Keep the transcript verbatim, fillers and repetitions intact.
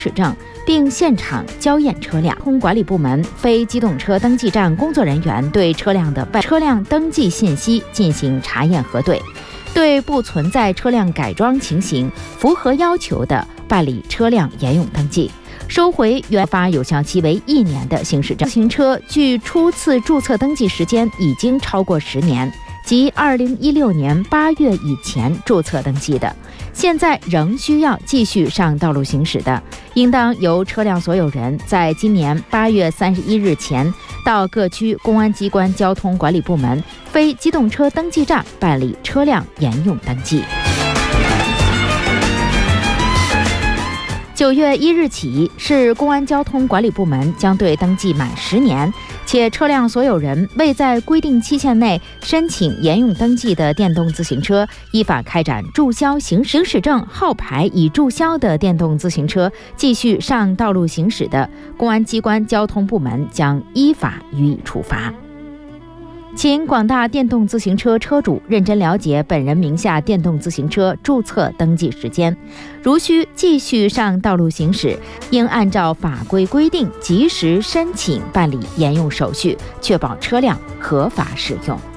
驶证，并现场交验车辆。交通管理部门非机动车登记站工作人员对车辆的车辆登记信息进行查验核对，对不存在车辆改装情形、符合要求的办理车辆沿用登记，收回原发有效期为一年的行驶证。自行车距初次注册登记时间已经超过十年，即二零一六年八月以前注册登记的，现在仍需要继续上道路行驶的，应当由车辆所有人在今年八月三十一日前到各区公安机关交通管理部门非机动车登记站办理车辆沿用登记。九月一日起，市公安交通管理部门将对登记满十年且车辆所有人未在规定期限内申请沿用登记的电动自行车，依法开展注销行驶驶证号牌已注销的电动自行车继续上道路行驶的，公安机关交通部门将依法予以处罚。请广大电动自行车车主认真了解本人名下电动自行车注册登记时间，如需继续上道路行驶，应按照法规规定及时申请办理沿用手续，确保车辆合法使用。